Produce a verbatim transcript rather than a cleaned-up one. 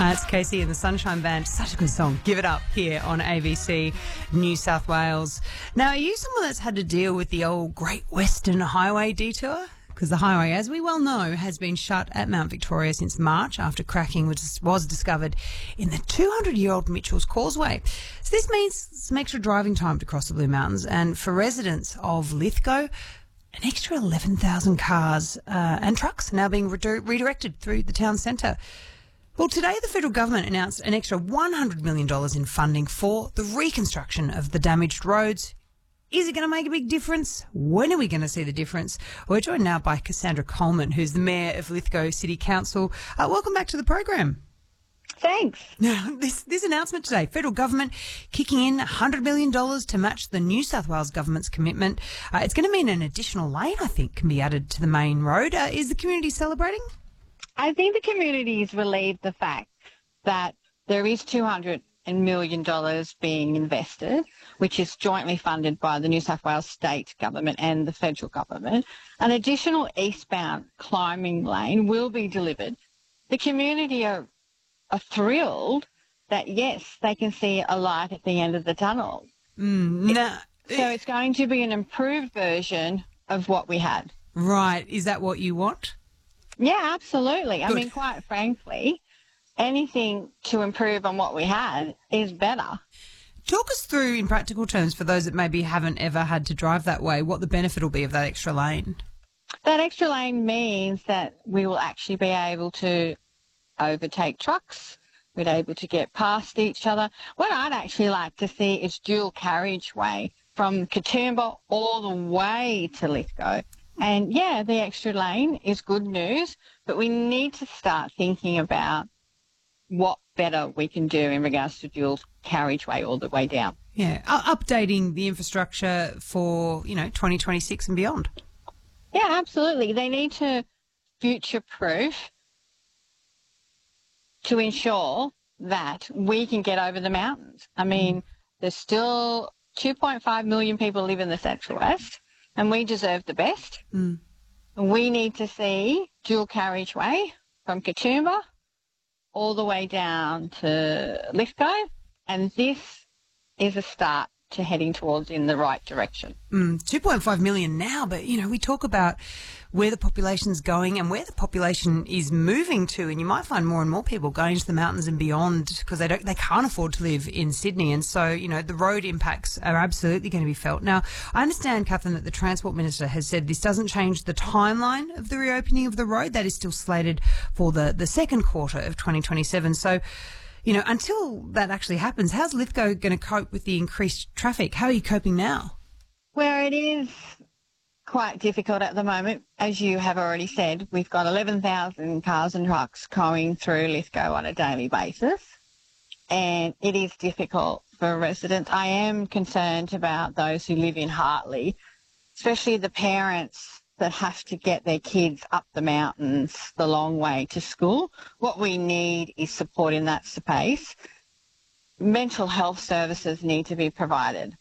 Uh, it's Casey and the Sunshine Band. Such a good song. Give it up here on A B C New South Wales. Now, are you someone that's had to deal with the old Great Western Highway detour? Because the highway, as we well know, has been shut at Mount Victoria since March after cracking was, was discovered in the two hundred year old Mitchell's Causeway. So this means some extra driving time to cross the Blue Mountains, and for residents of Lithgow, an extra eleven thousand cars uh, and trucks now being re- redirected through the town centre. Well, today the federal government announced an extra one hundred million dollars in funding for the reconstruction of the damaged roads. Is it going to make a big difference? When are we going to see the difference? We're joined now by Cassandra Coleman, who's the Mayor of Lithgow City Council. Uh, welcome back to the program. Thanks. Now, this, this announcement today, federal government kicking in one hundred million dollars to match the New South Wales government's commitment. Uh, it's going to mean an additional lane, I think, can be added to the main road. Uh, is the community celebrating? I think the community is relieved the fact that there is two hundred million dollars being invested, which is jointly funded by the New South Wales state government and the federal government. An additional eastbound climbing lane will be delivered. The community are, are thrilled that, yes, they can see a light at the end of the tunnel. Mm, nah. So it's going to be an improved version of what we had. Right. Is that what you want? Yeah, absolutely. Good. I mean, quite frankly, anything to improve on what we had is better. Talk us through, in practical terms, for those that maybe haven't ever had to drive that way, what the benefit will be of that extra lane. That extra lane means that we will actually be able to overtake trucks. We're able to get past each other. What I'd actually like to see is dual carriageway from Katoomba all the way to Lithgow. And, yeah, the extra lane is good news, but we need to start thinking about what better we can do in regards to dual carriageway all the way down. Yeah, uh, updating the infrastructure for, you know, twenty twenty-six and beyond. Yeah, absolutely. They need to future-proof to ensure that we can get over the mountains. I mean, there's still two point five million people live in the Central West, and we deserve the best. Mm. We need to see dual carriageway from Katoomba all the way down to Lithgow, and this is a start to heading towards in the right direction. Mm, two point five million now, but, you know, we talk about where the population's going and where the population is moving to, and you might find more and more people going to the mountains and beyond because they don't, they can't afford to live in Sydney, and so, you know, the road impacts are absolutely going to be felt. Now, I understand, Catherine, that the Transport Minister has said this doesn't change the timeline of the reopening of the road. That is still slated for the, the second quarter of twenty twenty-seven. So, you know, until that actually happens, how's Lithgow going to cope with the increased traffic? How are you coping now? Where it is quite difficult at the moment, as you have already said, we've got eleven thousand cars and trucks going through Lithgow on a daily basis, and it is difficult for residents. I am concerned about those who live in Hartley, especially the parents that have to get their kids up the mountains the long way to school. What we need is support in that space. Mental health services need to be provided.